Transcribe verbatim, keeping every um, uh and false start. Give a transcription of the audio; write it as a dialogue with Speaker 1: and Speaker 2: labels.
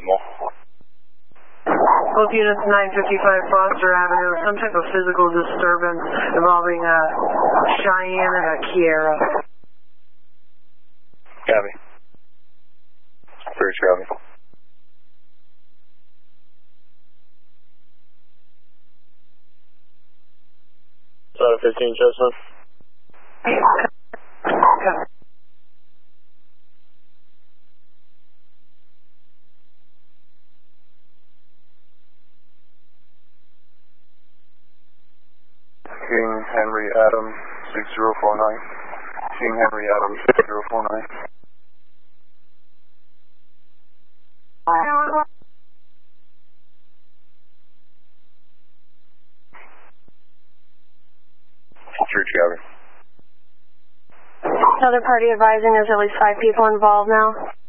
Speaker 1: Decimal.
Speaker 2: Both units nine fifty-five Foster Avenue, some type of physical disturbance involving a Cheyenne and a Kiera.
Speaker 1: Copy. First copy.
Speaker 3: seven fifteen Chestnut.
Speaker 2: Copy.
Speaker 4: King Henry Adams six zero four nine. King Henry Adams six zero four nine.
Speaker 1: Church copy.
Speaker 2: Another party advising there's at least five people involved now.